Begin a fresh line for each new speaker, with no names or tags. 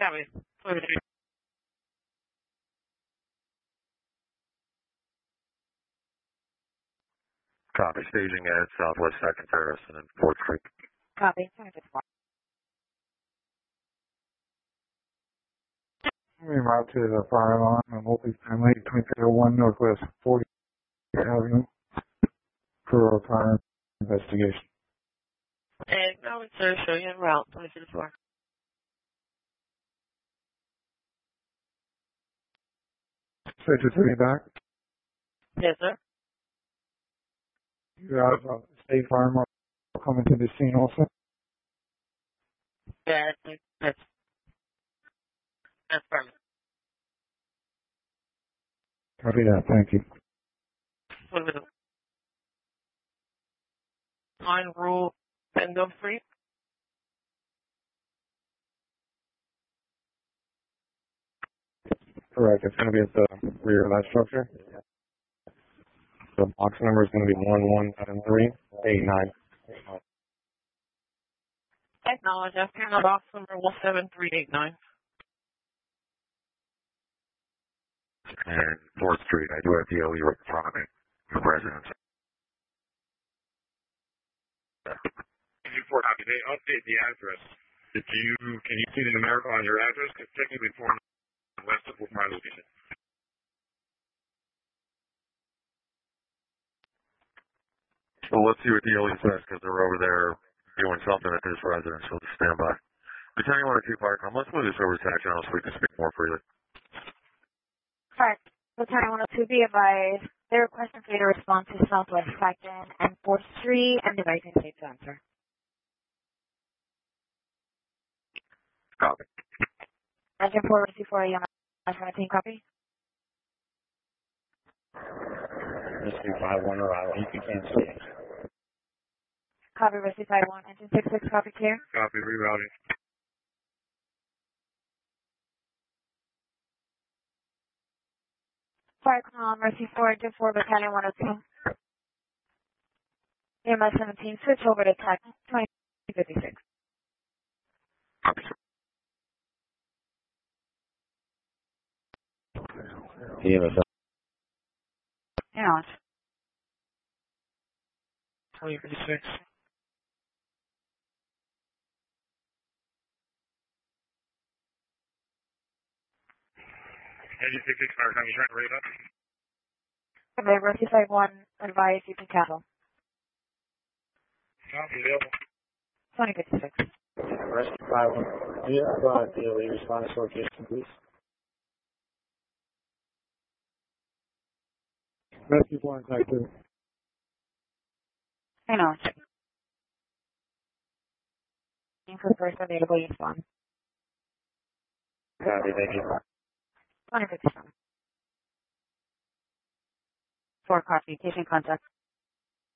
Copy.
Copy. Staging at Southwest 2nd Terrace and then 4th Street.
Copy.
Route to the fire alarm on multi-family 2301 Northwest 40th Avenue for a fire investigation.
Acknowledge, sir. Show you en route. 2024.
Sector 3 back.
Yes, sir.
You have State Farm coming to the scene also?
That's perfect.
Copy that. Thank you.
What is it? Line rule Bendo Street.
Correct. It's going to be at the rear of that structure. The box number is going to be 117389.
Acknowledge. After box number 17389.
And 4th Street. I do have DOE right in front of me. The residence.
Can you copy? They update the address. Can you see the numerical on your address? Because technically 4 west of my location.
Well, let's see what DOE says because they're over there doing something at this residence. So just stand by. Lieutenant 102 Firecom, let's move this over to Tag Channel so we can speak more freely.
Correct. Lieutenant 102, be advised. They're requesting for you to respond to Southwest 2nd and 4th Street and device safe to answer.
Copy.
Engine 4 EMS 17, copy.
Rescue 51 arrival. You can cancel.
Copy, Rescue 51. Engine 66, copy, clear.
Copy, rerouting.
Firecom, Rescue 4, Engine 4, Battalion 102. EMS 17, switch over to TAC 2056.
Copy, sir.
EMS.
Yeah.
2056.
Engine 66 Firecom, you trying to raise up?
Okay, Rescue 51, advise you can cancel.
Copy, available.
2056.
Rescue 51. Do you have DOE response location, please?
Rescue 4 and Tag 2.
I know. For first available respond.
Copy, thank you.
2057. 4 copy. Patient contact.